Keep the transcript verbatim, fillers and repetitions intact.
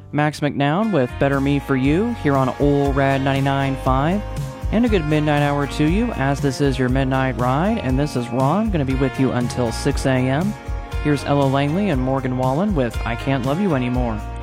Max McNown with Better Me For You here on Ol' Rad ninety-nine point five. And a good midnight hour to you, as this is your Midnight Ride, and this is Ron, going to be with you until six a.m. Here's Ella Langley and Morgan Wallen with I Can't Love You Anymore.